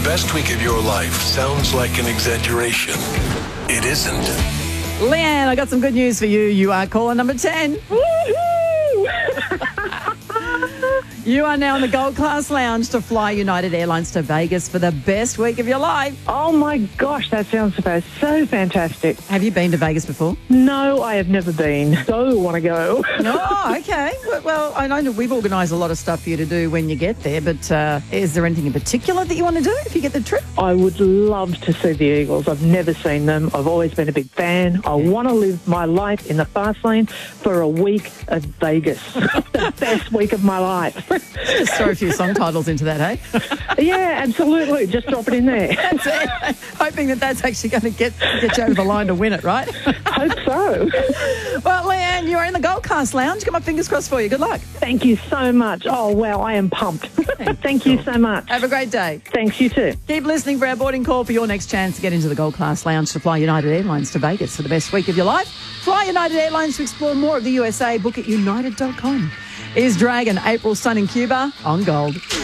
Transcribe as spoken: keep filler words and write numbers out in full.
best week of your life sounds like an exaggeration. It isn't. Leanne, I got some good news for you. You are caller number ten. You are now in the Gold Class Lounge to fly United Airlines to Vegas for the best week of your life. Oh, my gosh, that sounds so, so fantastic. Have you been to Vegas before? No, I have never been. So want to go. Oh, okay. Well, I know that we've organised a lot of stuff for you to do when you get there, but uh, is there anything in particular that you want to do if you get the trip? I would love to see the Eagles. I've never seen them. I've always been a big fan. I want to live my life in the fast lane for a week at Vegas. The best week of my life. Just throw a few song titles into that, hey? Yeah, absolutely. Just drop it in there. That's it. Hoping that that's actually going to get get you over the line to win it, right? Hope so. Well, Leanne, you're in the Gold Class Lounge. Got my fingers crossed for you. Good luck. Thank you so much. Oh, wow, I am pumped. Thank you so much. Have a great day. Thanks, you too. Keep listening for our boarding call for your next chance to get into the Gold Class Lounge to fly United Airlines to Vegas for the best week of your life. Fly United Airlines to explore more of the U S A. Book at united dot com. Is Dragon, April Sun in Cuba on Gold.